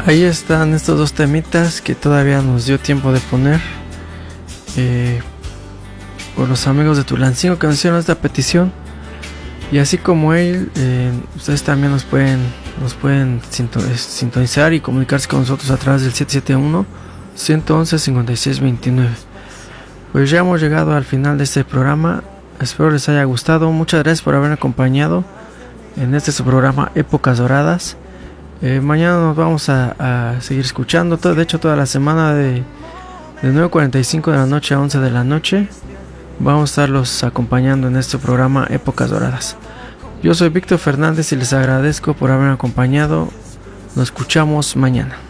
Ahí están estos dos temitas que todavía nos dio tiempo de poner. Por los amigos de Tulancingo que nos hicieron esta petición. Y así como él, ustedes también nos pueden sintonizar y comunicarse con nosotros a través del 771-111-5629. Pues ya hemos llegado al final de este programa. Espero les haya gustado. Muchas gracias por haberme acompañado en este su programa Épocas Doradas. Mañana nos vamos a seguir escuchando. De hecho, toda la semana de 9:45 de la noche a 11 de la noche vamos a estarlos acompañando en este programa Épocas Doradas. Yo soy Víctor Fernández y les agradezco por haberme acompañado. Nos escuchamos mañana.